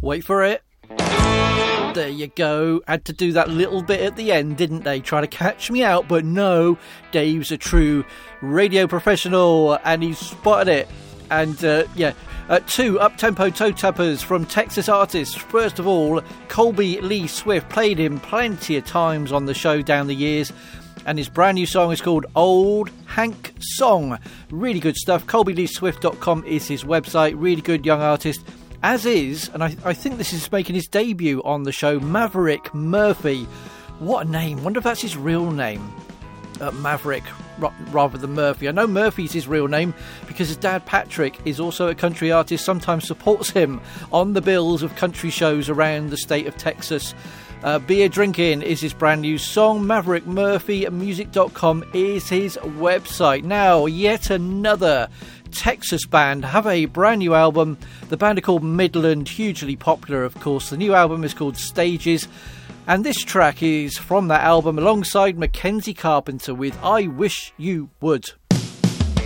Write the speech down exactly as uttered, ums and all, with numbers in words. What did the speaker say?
Wait for it. There you go. Had to do that little bit at the end, didn't they? Try to catch me out, but no. Dave's a true radio professional, and he's spotted it. And, uh, yeah, uh, two up-tempo toe-tappers from Texas artists. First of all, Colby Lee Swift. Played him plenty of times on the show down the years. And his brand new song is called Old Hank Song. Really good stuff. colby lee swift dot com is his website. Really good young artist. As is, and I, I think this is making his debut on the show, Maverick Murphy. What a name. Wonder if that's his real name. Uh, Maverick, r- rather than Murphy. I know Murphy's his real name because his dad, Patrick, is also a country artist, sometimes supports him on the bills of country shows around the state of Texas. Uh, Beer Drinking is his brand new song. Maverick Murphy music dot com is his website. Now, yet another Texas band have a brand new album. The band are called Midland, hugely popular, of course. The new album is called Stages, and this track is from that album alongside Mackenzie Carpenter with I Wish You Would.